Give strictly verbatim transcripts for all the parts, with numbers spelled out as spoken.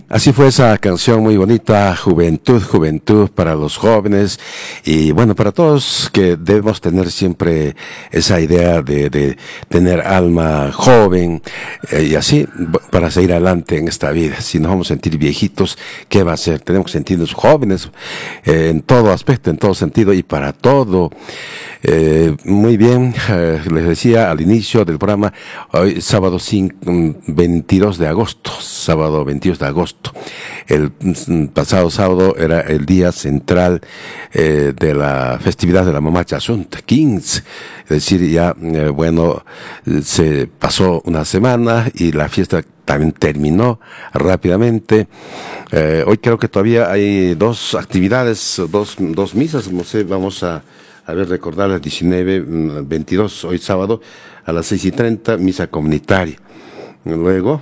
Así fue esa canción muy bonita, Juventud, Juventud para los jóvenes y bueno, para todos que debemos tener siempre esa idea de, de tener alma joven eh, y así para seguir adelante en esta vida. Si nos vamos a sentir viejitos, ¿qué va a ser? Tenemos que sentirnos jóvenes eh, en todo aspecto, en todo sentido y para todo. Eh, muy bien, eh, les decía al inicio del programa, hoy sábado cinco, veintidós de agosto, sábado veintidós de agosto. El pasado sábado era el día central eh, de la festividad de la Mamacha Asunta, quince. Es decir, ya, eh, bueno, se pasó una semana y la fiesta también terminó rápidamente. Eh, hoy creo que todavía hay dos actividades, dos, dos misas, no sé, vamos a A ver, recordar las diecinueve, veintidós, hoy sábado, a las seis y treinta, misa comunitaria. Luego,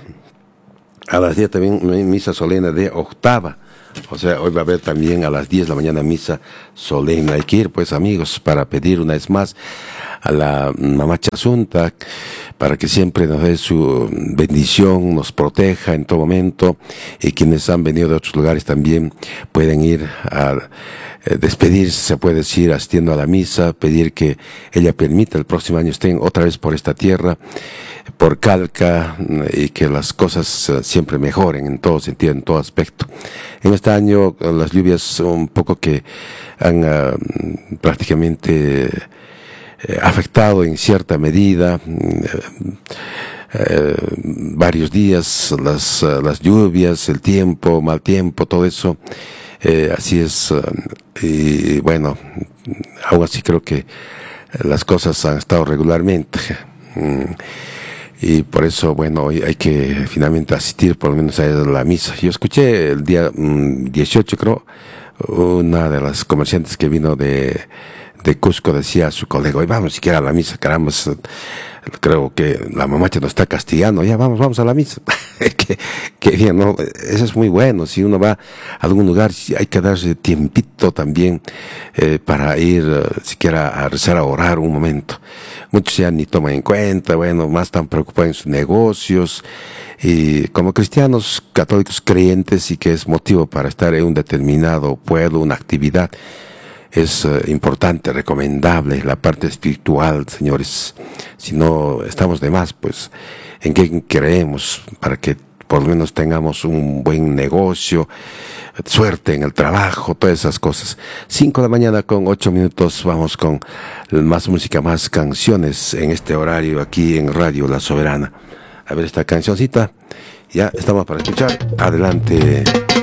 a las diez también misa solemne de octava. O sea, hoy va a haber también a las diez de la mañana misa solemne. Hay que ir, pues, amigos, para pedir una vez más a la Mamacha Asunta, para que siempre nos dé su bendición, nos proteja en todo momento, y quienes han venido de otros lugares también pueden ir a eh, despedirse, se puede decir, asistiendo a la misa, pedir que ella permita el próximo año estén otra vez por esta tierra, por Calca, y que las cosas uh, siempre mejoren en todo sentido, en todo aspecto. En este año uh, las lluvias un poco que han uh, prácticamente eh, afectado en cierta medida, eh, eh, varios días, las, uh, las lluvias, el tiempo, mal tiempo, todo eso, eh, así es, uh, y bueno, aún así creo que las cosas han estado regularmente. Mm. Y por eso, bueno, hoy hay que finalmente asistir por lo menos a la misa. Yo escuché el día mmm, dieciocho, creo, una de las comerciantes que vino de, de Cusco decía a su colega, hoy vamos siquiera a la misa, caramba, creo que la mamacha nos está castigando, ya vamos, vamos a la misa. que, que bien, ¿no? Eso es muy bueno, si uno va a algún lugar, hay que darse tiempito también eh, para ir uh, siquiera a rezar, a orar un momento. Muchos ya ni toman en cuenta, bueno, más están preocupados en sus negocios, y como cristianos católicos creyentes, y que es motivo para estar en un determinado pueblo, una actividad, es uh, importante, recomendable la parte espiritual, señores. Si no estamos de más, pues, ¿en qué creemos? Para que por lo menos tengamos un buen negocio, suerte en el trabajo, todas esas cosas. Cinco de la mañana con ocho minutos, vamos con más música, más canciones en este horario aquí en Radio La Soberana. A ver esta cancioncita, ya estamos para escuchar, adelante.